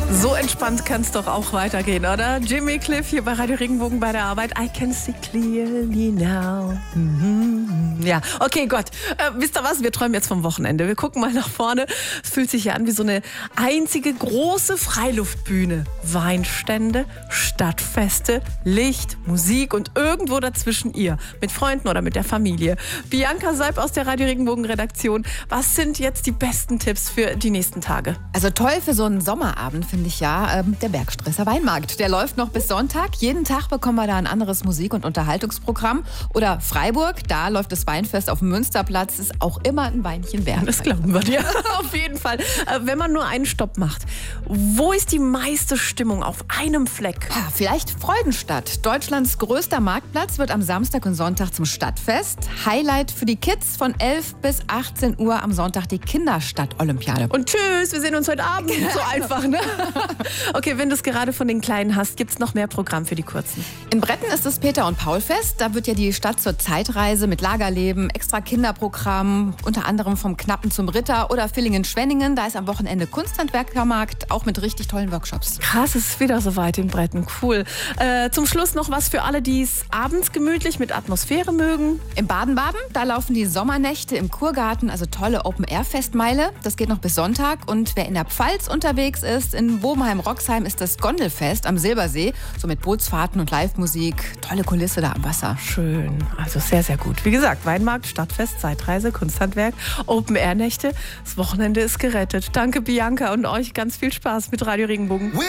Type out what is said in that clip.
So entspannt kann es doch auch weitergehen, oder? Jimmy Cliff hier bei Radio Regenbogen bei der Arbeit. I can see clearly now. Ja, okay, Gott. Wisst ihr was? Wir träumen jetzt vom Wochenende. Wir gucken mal nach vorne. Es fühlt sich ja an wie so eine einzige große Freiluftbühne. Weinstände, Stadtfeste, Licht, Musik und irgendwo dazwischen ihr. Mit Freunden oder mit der Familie. Bianca Seib aus der Radio Regenbogen Redaktion. Was sind jetzt die besten Tipps für die nächsten Tage? Also toll für so einen Sommerabend finde ich ja der Bergstresser Weinmarkt. Der läuft noch bis Sonntag. Jeden Tag bekommen wir da ein anderes Musik- und Unterhaltungsprogramm. Oder Freiburg, da läuft das Weinfest auf dem Münsterplatz. Ist auch immer ein Weinchen wert. Das glauben wir dir. Auf jeden Fall. Wenn man nur einen Stopp macht, wo ist die meiste Stimmung auf einem Fleck? Ja, vielleicht Freudenstadt. Deutschlands größter Marktplatz wird am Samstag und Sonntag zum Stadtfest. Highlight für die Kids von 11 bis 18 Uhr am Sonntag die Kinderstadt-Olympiade. Und tschüss, wir sehen uns heute Abend. So einfach, ne? Okay, wenn du es gerade von den Kleinen hast, gibt es noch mehr Programm für die Kurzen. In Bretten ist das Peter- und Paul-Fest. Da wird ja die Stadt zur Zeitreise mit Lagerleben, extra Kinderprogramm, unter anderem vom Knappen zum Ritter oder Villingen-Schwenningen. Da ist am Wochenende Kunsthandwerkermarkt, auch mit richtig tollen Workshops. Krass, es ist wieder soweit in Bretten. Cool. Zum Schluss noch was für alle, die es abends gemütlich mit Atmosphäre mögen. Im Baden-Baden, da laufen die Sommernächte im Kurgarten, also tolle Open-Air-Festmeile. Das geht noch bis Sonntag. Und wer in der Pfalz unterwegs ist, in Bobenheim-Roxheim ist das Gondelfest am Silbersee. So mit Bootsfahrten und Live-Musik. Tolle Kulisse da am Wasser. Schön, also sehr, sehr gut. Wie gesagt, Weinmarkt, Stadtfest, Zeitreise, Kunsthandwerk, Open-Air-Nächte. Das Wochenende ist gerettet. Danke, Bianca, und euch ganz viel Spaß mit Radio Regenbogen.